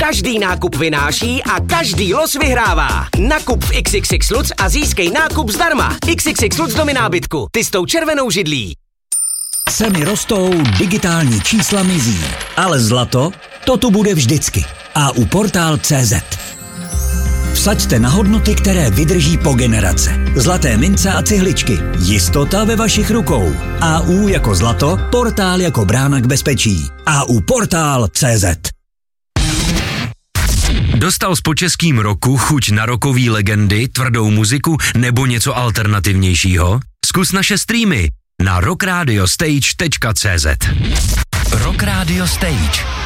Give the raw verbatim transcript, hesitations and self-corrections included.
Každý nákup vynáší a každý los vyhrává. Nakup v X X X Lutz a získej nákup zdarma. X X X Lutz domy nábytku. Ty s tou červenou židlí. Ceny rostou, digitální čísla mizí, ale zlato, to tu bude vždycky. A u Portál tečka cé zet. Vsaďte na hodnoty, které vydrží po generace. Zlaté mince a cihličky. Jistota ve vašich rukou. A U jako zlato, portál jako brána k bezpečí. A U Portál tečka cé zet. Dostal s počeským roku chuť na rokový legendy, tvrdou muziku nebo něco alternativnějšího? Zkus naše streamy na rock radio stage tečka cé zet. Rock Radio Stage.